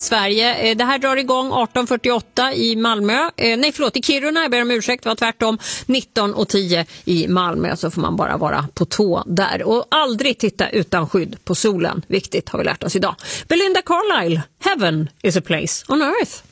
Sverige. Det här drar igång 18:48 i Malmö. I Kiruna, jag ber om ursäkt, var tvärtom 19:10 i Malmö, så får man bara vara på tå där. Och aldrig titta utan skydd på solen. Viktigt har vi lärt oss idag. Belinda Carlisle, Heaven is a place on earth.